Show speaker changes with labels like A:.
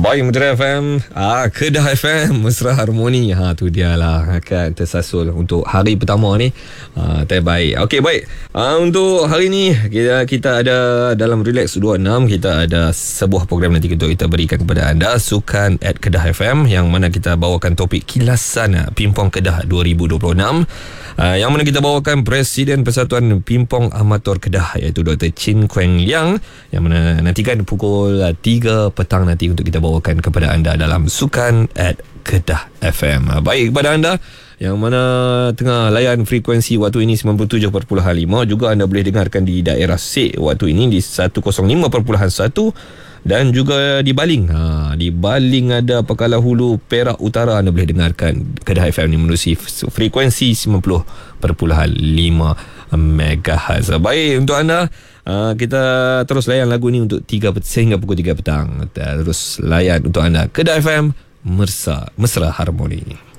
A: Baik, Mutiara FM, Kedah FM, Mesra Harmoni. Tu dia lah kan tersasul untuk hari pertama ni. Terbaik. Okey, baik. Untuk hari ni kita ada dalam Relax 26, kita ada sebuah program nanti untuk kita berikan kepada anda, Sukan at Kedah FM, yang mana kita bawakan topik kilasan Pimpong Kedah 2026. Yang mana kita bawakan Presiden Persatuan Pimpong Amatur Kedah, iaitu Dr. Chin Kueng Liang, yang mana nantikan pukul 3 petang nanti untuk kita bawakan kepada anda dalam Sukan at Kedah FM. Baik, kepada anda yang mana tengah layan frekuensi waktu ini 97.5, juga anda boleh dengarkan di daerah Sek waktu ini di 105.1, dan juga di Baling. Di Baling ada Pekala Hulu, Perak Utara, anda boleh dengarkan Kedah FM ni menerusi frekuensi 90.5 MHz. Baik, untuk anda, kita terus layan lagu ni untuk 3 sehingga pukul 3 petang. Terus layan untuk anda Kedah FM, Mesra Harmoni.